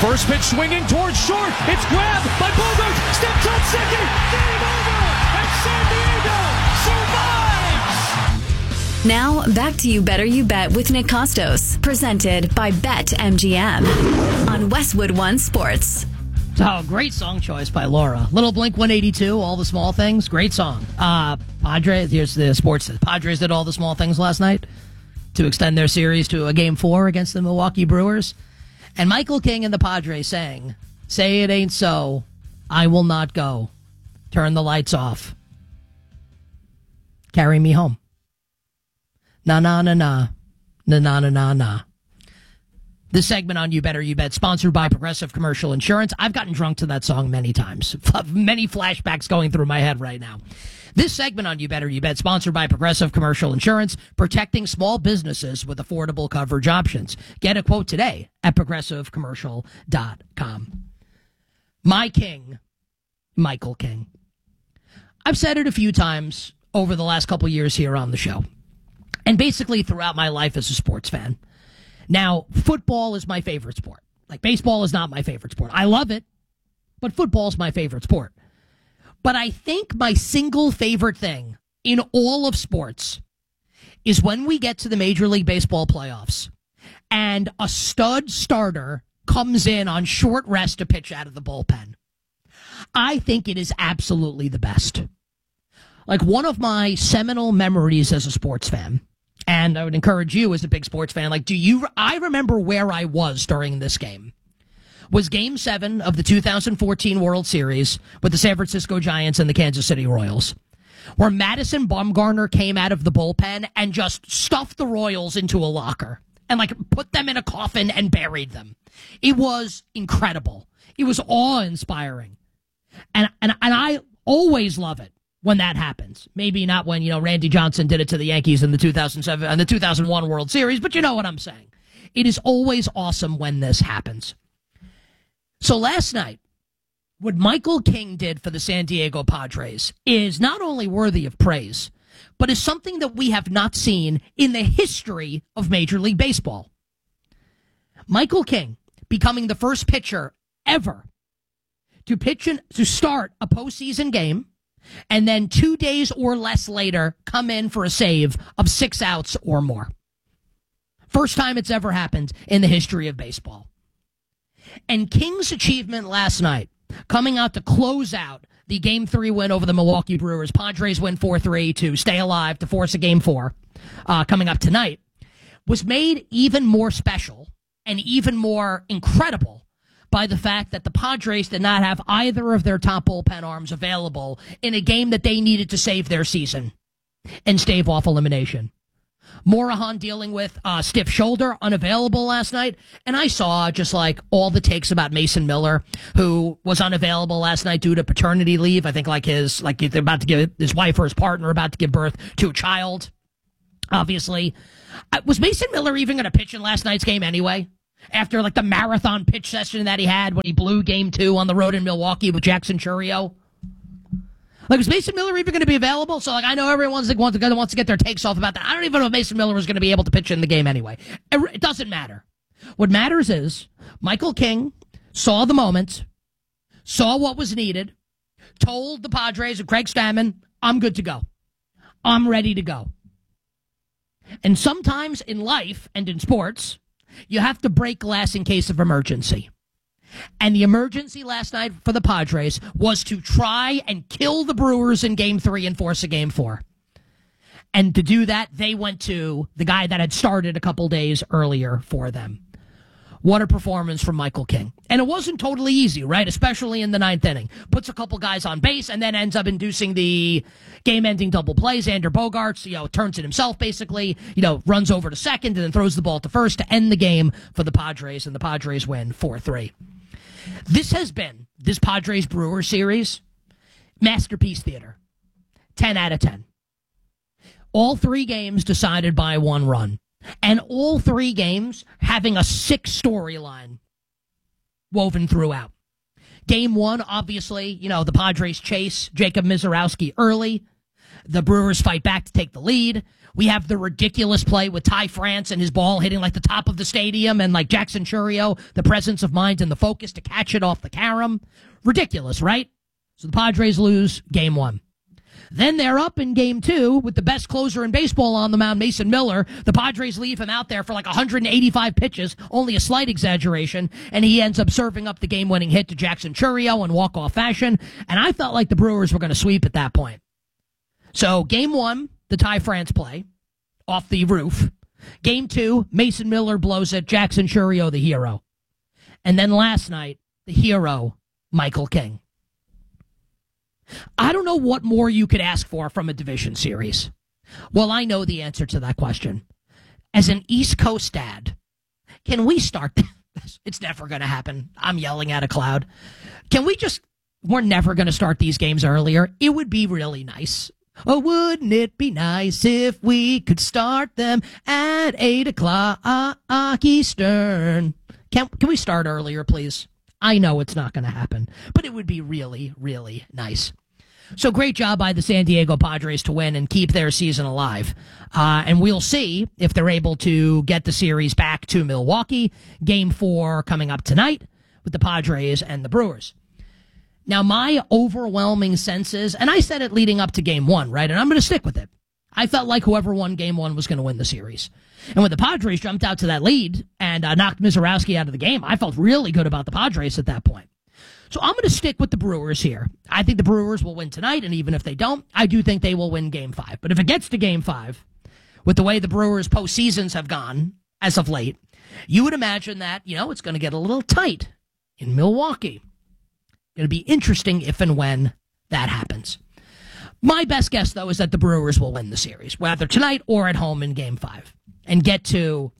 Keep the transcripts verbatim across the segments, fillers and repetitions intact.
First pitch swinging towards short. It's grabbed by Bogaerts. Steps on second. Game over. And San Diego survives. Now, back to You Better You Bet with Nick Costos. Presented by BetMGM on Westwood One Sports. Oh, great song choice by Laura. Little Blink one eighty-two, All the Small Things. Great song. Uh, Padres, here's the sports. Padres did all the small things last night to extend their series to a game four against the Milwaukee Brewers. And Michael King and the Padres sang, "Say it ain't so, I will not go. Turn the lights off. Carry me home. Na na na na. Na na na na na." This segment on You Better You Bet, sponsored by Progressive Commercial Insurance. I've gotten drunk to that song many times. Many flashbacks going through my head right now. This segment on You Better You Bet, sponsored by Progressive Commercial Insurance, protecting small businesses with affordable coverage options. Get a quote today at progressive commercial dot com. My king, Michael King. I've said it a few times over the last couple years here on the show, and basically throughout my life as a sports fan. Now, football is my favorite sport. Like, baseball is not my favorite sport. I love it, but football is my favorite sport. But I think my single favorite thing in all of sports is when we get to the Major League Baseball playoffs and a stud starter comes in on short rest to pitch out of the bullpen. I think it is absolutely the best. Like, one of my seminal memories as a sports fan, and I would encourage you as a big sports fan, like, do you, I remember where I was during this game, was Game seven of the two thousand fourteen World Series with the San Francisco Giants and the Kansas City Royals, where Madison Bumgarner came out of the bullpen and just stuffed the Royals into a locker and, like, put them in a coffin and buried them. It was incredible. It was awe-inspiring. And, and, and I always love it when that happens. Maybe not when, you know, Randy Johnson did it to the Yankees in the two thousand seven and the two thousand one World Series, but you know what I'm saying. It is always awesome when this happens. So last night, what Michael King did for the San Diego Padres is not only worthy of praise, but is something that we have not seen in the history of Major League Baseball. Michael King becoming the first pitcher ever to pitch in, to start a postseason game, and then two days or less later come in for a save of six outs or more. First time it's ever happened in the history of baseball. And King's achievement last night, coming out to close out the Game three win over the Milwaukee Brewers. Padres win four three to stay alive to force a Game four uh, coming up tonight, was made even more special and even more incredible by the fact that the Padres did not have either of their top bullpen arms available in a game that they needed to save their season and stave off elimination. Morahan dealing with a stiff shoulder, unavailable last night. And I saw just like all the takes about Mason Miller, who was unavailable last night due to paternity leave. I think like his, like they're about to give his wife or his partner about to give birth to a child. Obviously, was Mason Miller even going to pitch in last night's game anyway? After like the marathon pitch session that he had when he blew game two on the road in Milwaukee with Jackson Chourio. Like, was Mason Miller even going to be available? So, like, I know everyone's like, wants, to, wants to get their takes off about that. I don't even know if Mason Miller was going to be able to pitch in the game anyway. It, it doesn't matter. What matters is Michael King saw the moment, saw what was needed, told the Padres and Craig Stammen, I'm good to go. I'm ready to go. And sometimes in life and in sports, you have to break glass in case of emergency. And the emergency last night for the Padres was to try and kill the Brewers in game three and force a game four. And to do that, they went to the guy that had started a couple days earlier for them. What a performance from Michael King. And it wasn't totally easy, right? Especially in the ninth inning. Puts a couple guys on base and then ends up inducing the game-ending double play. Xander Bogaerts, you know, turns it himself basically, you know, runs over to second and then throws the ball to first to end the game for the Padres, and the Padres win four three. This has been, this Padres-Brewers series, masterpiece theater. ten out of ten. All three games decided by one run. And all three games having a six storyline woven throughout. Game one, obviously, you know, the Padres chase Jacob Misiorowski early. The Brewers fight back to take the lead. We have the ridiculous play with Ty France and his ball hitting like the top of the stadium and like Jackson Churio, the presence of mind and the focus to catch it off the carom. Ridiculous, right? So the Padres lose game one. Then they're up in game two with the best closer in baseball on the mound, Mason Miller. The Padres leave him out there for like one hundred eighty-five pitches, only a slight exaggeration, and he ends up serving up the game-winning hit to Jackson Churio in walk-off fashion, and I felt like the Brewers were going to sweep at that point. So game one, the Ty France play, off the roof. Game two, Mason Miller blows it, Jackson Churio the hero. And then last night, the hero, Michael King. I don't know what more you could ask for from a division series. Well, I know the answer to that question. As an East Coast dad, can we start this? It's never going to happen. I'm yelling at a cloud. Can we just, we're never going to start these games earlier. It would be really nice. Oh, wouldn't it be nice if we could start them at eight o'clock Eastern? Can, can we start earlier, please? I know it's not going to happen, but it would be really, really nice. So great job by the San Diego Padres to win and keep their season alive. Uh, and we'll see if they're able to get the series back to Milwaukee. Game four coming up tonight with the Padres and the Brewers. Now, my overwhelming sense is, and I said it leading up to game one, right? And I'm going to stick with it. I felt like whoever won game one was going to win the series. And when the Padres jumped out to that lead and uh, knocked Mizorowski out of the game, I felt really good about the Padres at that point. So I'm going to stick with the Brewers here. I think the Brewers will win tonight, and even if they don't, I do think they will win game five. But if it gets to game five, with the way the Brewers' postseasons have gone as of late, you would imagine that, you know, it's going to get a little tight in Milwaukee. Going to be interesting if and when that happens. My best guess, though, is that the Brewers will win the series, whether tonight or at home in game five, and get to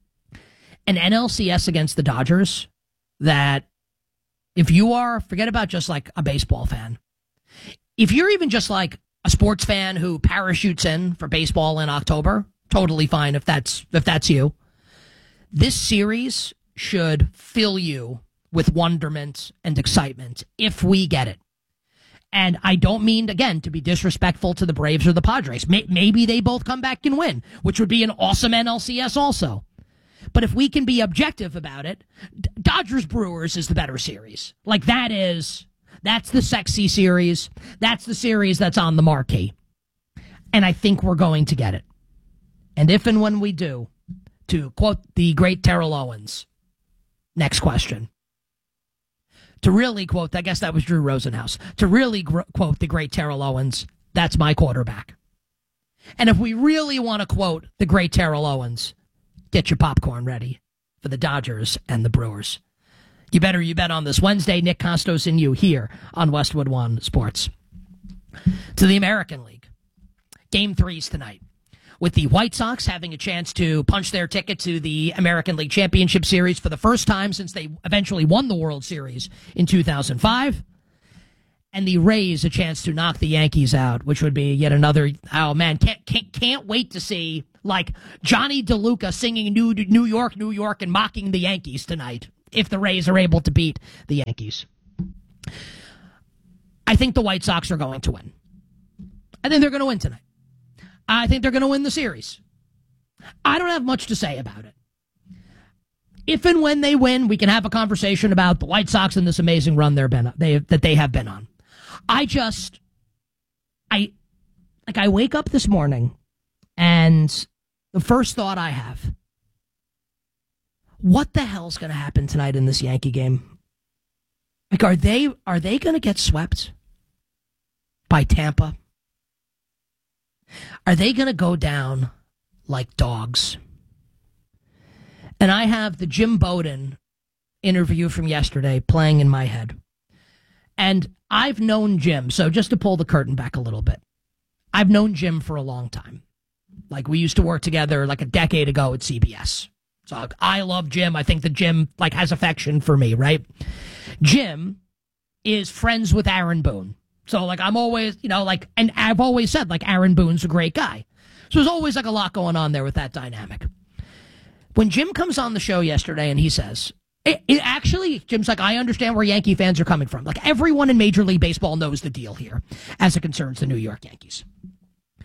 an N L C S against the Dodgers that, if you are, forget about just like a baseball fan. If you're even just like a sports fan who parachutes in for baseball in October, totally fine if that's if that's you. This series should fill you with wonderment and excitement if we get it. And I don't mean, again, to be disrespectful to the Braves or the Padres. Maybe they both come back and win, which would be an awesome N L C S also. But if we can be objective about it, Dodgers-Brewers is the better series. Like, that is, that's the sexy series. That's the series that's on the marquee. And I think we're going to get it. And if and when we do, to quote the great Terrell Owens, next question. To really quote, I guess that was Drew Rosenhaus, to really gr- quote the great Terrell Owens, that's my quarterback. And if we really want to quote the great Terrell Owens, get your popcorn ready for the Dodgers and the Brewers. You better you bet on this Wednesday. Nick Costos and you here on Westwood One Sports. To the American League. Game threes tonight. With the White Sox having a chance to punch their ticket to the American League Championship Series for the first time since they eventually won the World Series in two thousand five. And the Rays a chance to knock the Yankees out, which would be yet another, oh man, can't can't, can't wait to see like Johnny DeLuca singing New New York, New York and mocking the Yankees tonight if the Rays are able to beat the Yankees. I think the White Sox are going to win. I think they're going to win tonight. I think they're going to win the series. I don't have much to say about it. If and when they win, we can have a conversation about the White Sox and this amazing run they've been, they, that they have been on. I just, I, like I wake up this morning and the first thought I have, what the hell's going to happen tonight in this Yankee game? Like, are they, are they going to get swept by Tampa? Are they going to go down like dogs? And I have the Jim Bowden interview from yesterday playing in my head. And I've known Jim, so just to pull the curtain back a little bit, I've known Jim for a long time. Like, we used to work together like a decade ago at C B S. So I love Jim. I think that Jim like has affection for me, right? Jim is friends with Aaron Boone. So, like, I'm always, you know, like, and I've always said, like, Aaron Boone's a great guy. So there's always, like, a lot going on there with that dynamic. When Jim comes on the show yesterday and he says, it, it actually, Jim's like, I understand where Yankee fans are coming from. Like, everyone in Major League Baseball knows the deal here as it concerns the New York Yankees.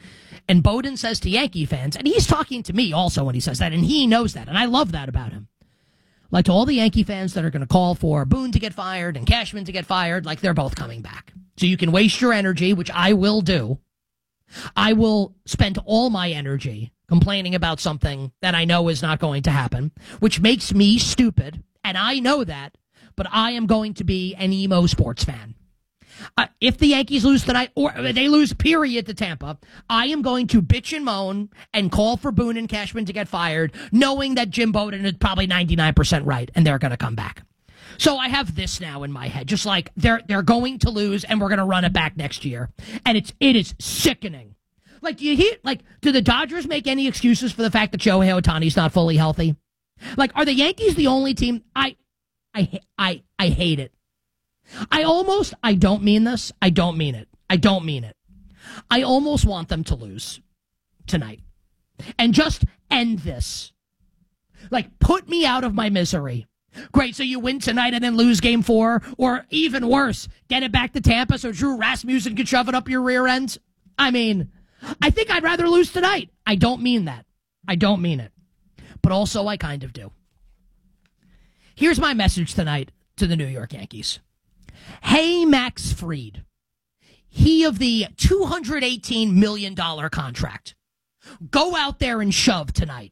And Bowden says to Yankee fans, and he's talking to me also when he says that, and he knows that, and I love that about him. Like to all the Yankee fans that are going to call for Boone to get fired and Cashman to get fired, like they're both coming back. So you can waste your energy, which I will do. I will spend all my energy complaining about something that I know is not going to happen, which makes me stupid, and I know that, but I am going to be an emo sports fan. Uh, if the Yankees lose tonight, or they lose, period, to Tampa, I am going to bitch and moan and call for Boone and Cashman to get fired, knowing that Jim Bowden is probably ninety-nine percent right, and they're going to come back. So I have this now in my head, just like they're they're going to lose, and we're going to run it back next year, and it's it is sickening. Like, do you hear? Like, do the Dodgers make any excuses for the fact that Shohei Ohtani's not fully healthy? Like, are the Yankees the only team? I, I, I, I hate it. I almost, I don't mean this. I don't mean it. I don't mean it. I almost want them to lose tonight and just end this. Like, put me out of my misery. Great, so you win tonight and then lose game four, or even worse, get it back to Tampa so Drew Rasmussen can shove it up your rear end. I mean, I think I'd rather lose tonight. I don't mean that. I don't mean it. But also, I kind of do. Here's my message tonight to the New York Yankees. Hey, Max Fried, he of the two hundred eighteen million dollars contract. Go out there and shove tonight.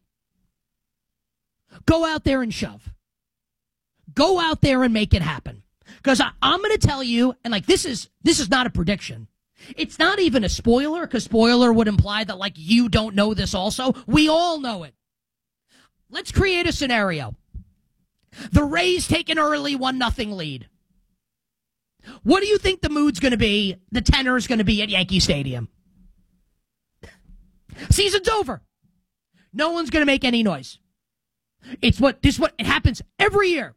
Go out there and shove. Go out there and make it happen. Because I'm going to tell you, and like this is this is not a prediction. It's not even a spoiler, because spoiler would imply that like you don't know this also. We all know it. Let's create a scenario. The Rays take an early one nothing lead. What do you think the mood's going to be, the tenor's going to be at Yankee Stadium? Season's over. No one's going to make any noise. It's what this what it happens every year.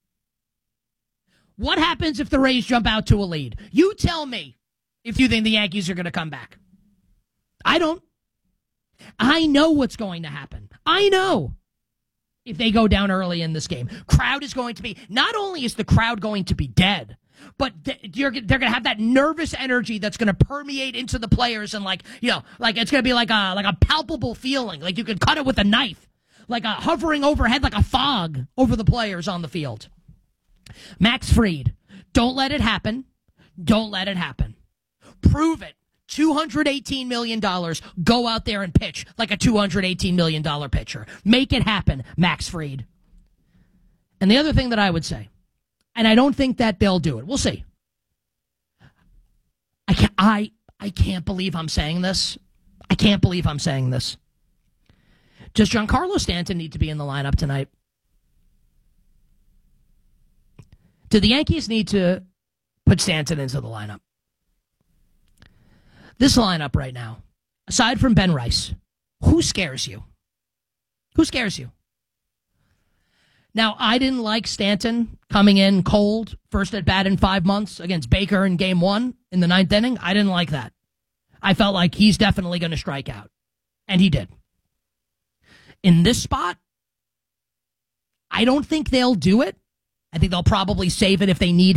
What happens if the Rays jump out to a lead? You tell me if you think the Yankees are going to come back. I don't. I know what's going to happen. I know. If they go down early in this game, crowd is going to be, not only is the crowd going to be dead, but you're, they're going to have that nervous energy that's going to permeate into the players, and like, you know, like it's going to be like a like a palpable feeling, like you could cut it with a knife, like a hovering overhead, like a fog over the players on the field. Max Fried, don't let it happen. Don't let it happen. Prove it. two hundred eighteen million dollars. Go out there and pitch like a two hundred eighteen million dollars pitcher. Make it happen, Max Fried. And the other thing that I would say, and I don't think that they'll do it. We'll see. I can't, I, I can't believe I'm saying this. I can't believe I'm saying this. Does Giancarlo Stanton need to be in the lineup tonight? Do the Yankees need to put Stanton into the lineup? This lineup right now, aside from Ben Rice, who scares you? Who scares you? Now, I didn't like Stanton coming in cold, first at bat in five months against Baker in game one in the ninth inning. I didn't like that. I felt like he's definitely going to strike out. And he did. In this spot, I don't think they'll do it. I think they'll probably save it if they need